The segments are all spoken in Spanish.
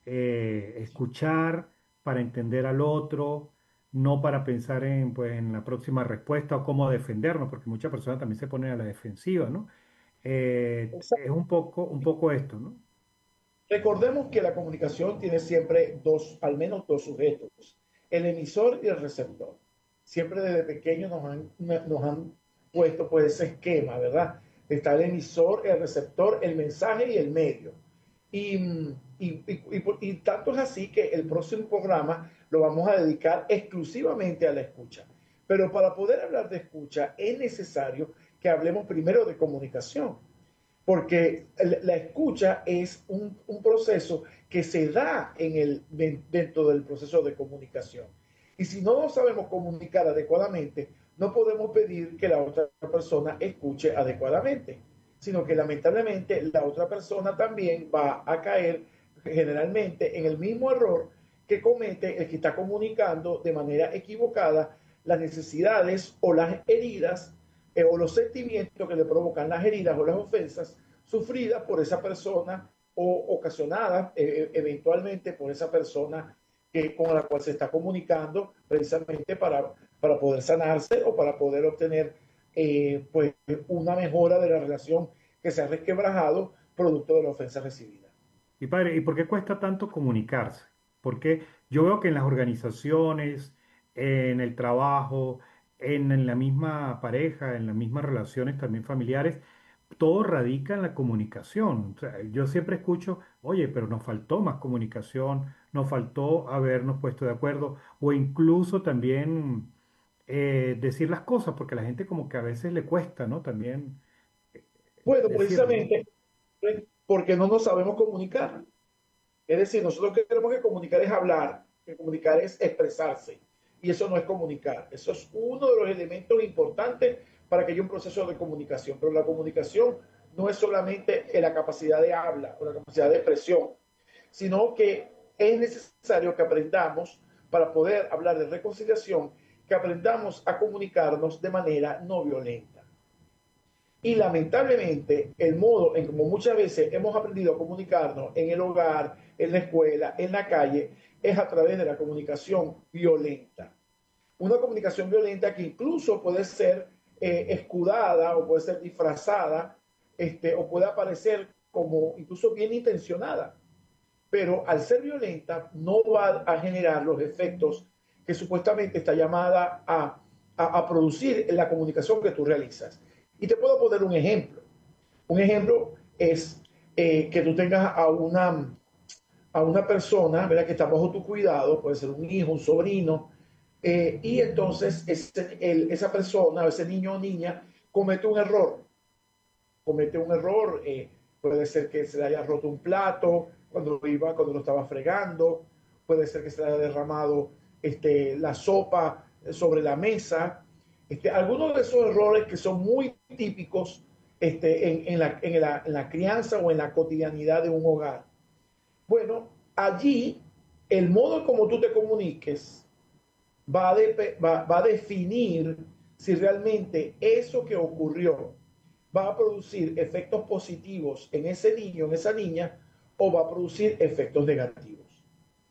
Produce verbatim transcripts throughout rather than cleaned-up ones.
eh, escuchar para entender al otro, no para pensar en, pues, en la próxima respuesta o cómo defendernos, porque muchas personas también se ponen a la defensiva, ¿no? Eh, es un poco, un poco esto, ¿no? Recordemos que la comunicación tiene siempre dos, al menos dos sujetos, el emisor y el receptor. Siempre desde pequeños nos han, nos han puesto pues ese esquema, ¿verdad? Está el emisor, el receptor, el mensaje y el medio. Y, y, y, y, y tanto es así que el próximo programa lo vamos a dedicar exclusivamente a la escucha. Pero para poder hablar de escucha es necesario que hablemos primero de comunicación, porque la escucha es un, un proceso que se da en el, dentro del proceso de comunicación. Y si no nos sabemos comunicar adecuadamente, no podemos pedir que la otra persona escuche adecuadamente, sino que lamentablemente la otra persona también va a caer generalmente en el mismo error que comete el que está comunicando de manera equivocada las necesidades o las heridas eh, o los sentimientos que le provocan las heridas o las ofensas sufridas por esa persona o ocasionadas eh, eventualmente por esa persona que, con la cual se está comunicando precisamente para, para poder sanarse o para poder obtener eh, pues una mejora de la relación que se ha resquebrajado producto de la ofensa recibida. Y padre, ¿y por qué cuesta tanto comunicarse? Porque yo veo que en las organizaciones, en el trabajo, en, en la misma pareja, en las mismas relaciones también familiares, todo radica en la comunicación. O sea, yo siempre escucho, oye, pero nos faltó más comunicación, nos faltó habernos puesto de acuerdo, o incluso también eh, decir las cosas, porque a la gente como que a veces le cuesta, ¿no? También Bueno, decirlo, ¿no? precisamente porque no nos sabemos comunicar. Es decir, nosotros creemos que comunicar es hablar, que comunicar es expresarse. Y eso no es comunicar. Eso es uno de los elementos importantes para que haya un proceso de comunicación. Pero la comunicación no es solamente la capacidad de habla o la capacidad de expresión, sino que es necesario que aprendamos, para poder hablar de reconciliación, que aprendamos a comunicarnos de manera no violenta. Y lamentablemente, el modo en como muchas veces hemos aprendido a comunicarnos en el hogar, en la escuela, en la calle, es a través de la comunicación violenta. Una comunicación violenta que incluso puede ser eh, escudada o puede ser disfrazada, este, o puede aparecer como incluso bien intencionada. Pero al ser violenta no va a generar los efectos que supuestamente está llamada a, a, a producir en la comunicación que tú realizas. Y te puedo poner un ejemplo. Un ejemplo es eh, que tú tengas a una, a una persona, ¿verdad?, que está bajo tu cuidado, puede ser un hijo, un sobrino, eh, y entonces ese, el, esa persona, ese niño o niña, comete un error. Comete un error, eh, puede ser que se le haya roto un plato cuando lo iba, cuando lo estaba fregando, puede ser que se le haya derramado este, la sopa sobre la mesa. Este, algunos de esos errores que son muy típicos este, en, en, la, en, la, en la crianza o en la cotidianidad de un hogar. Bueno, allí el modo en cómo tú te comuniques va a, de, va, va a definir si realmente eso que ocurrió va a producir efectos positivos en ese niño, en esa niña, o va a producir efectos negativos.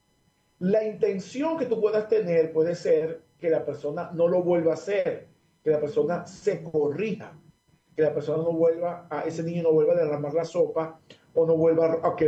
La intención que tú puedas tener puede ser que la persona no lo vuelva a hacer, que la persona se corrija, que la persona no vuelva a, ese niño no vuelva a derramar la sopa o no vuelva a, que